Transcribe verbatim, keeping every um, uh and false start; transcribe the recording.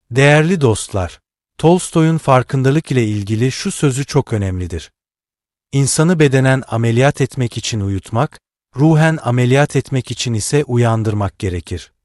Değerli dostlar, Tolstoy'un farkındalık ile ilgili şu sözü çok önemlidir. İnsanı bedenen ameliyat etmek için uyutmak, ruhen ameliyat etmek için ise uyandırmak gerekir.